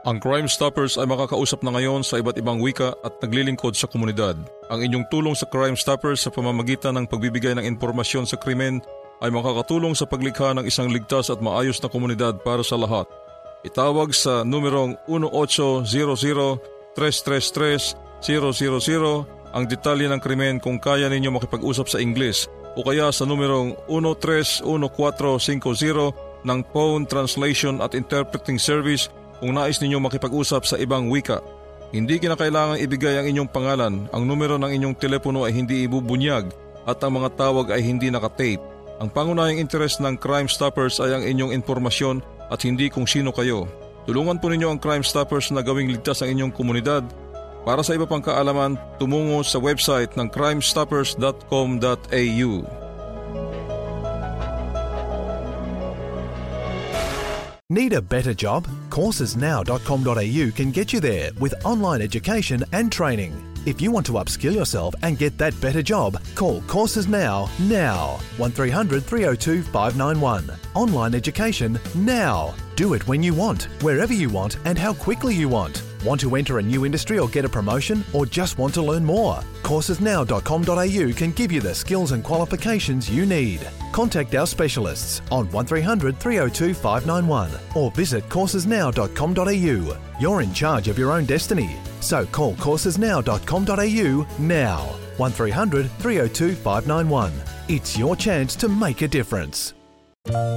Ang Crime Stoppers ay makakausap na ngayon sa iba't ibang wika at naglilingkod sa komunidad. Ang inyong tulong sa Crime Stoppers sa pamamagitan ng pagbibigay ng impormasyon sa krimen ay makakatulong sa paglikha ng isang ligtas at maayos na komunidad para sa lahat. Itawag sa numerong 1-800-333-000 ang detalye ng krimen kung kaya ninyo makipag-usap sa Ingles o kaya sa numerong 131450 ng Phone Translation at Interpreting Service kung nais ninyo makipag-usap sa ibang wika. Hindi kinakailangang ibigay ang inyong pangalan, ang numero ng inyong telepono ay hindi ibubunyag at ang mga tawag ay hindi nakatape. Ang pangunahing interes ng Crime Stoppers ay ang inyong informasyon at hindi kung sino kayo. Tulungan po ninyo ang Crime Stoppers na gawing ligtas ang inyong komunidad. Para sa iba pang kaalaman, tumungo sa website ng crimestoppers.com.au. Need a better job? Coursesnow.com.au can get you there with online education and training. If you want to upskill yourself and get that better job, call Courses Now 1300 302 591. Online education now. Do it when you want, wherever you want, and how quickly you want. Want to enter a new industry or get a promotion, or just want to learn more? Coursesnow.com.au can give you the skills and qualifications you need. Contact our specialists on 1300 302 591 or visit coursesnow.com.au. You're in charge of your own destiny. So call coursesnow.com.au now. 1300 302 591. It's your chance to make a difference.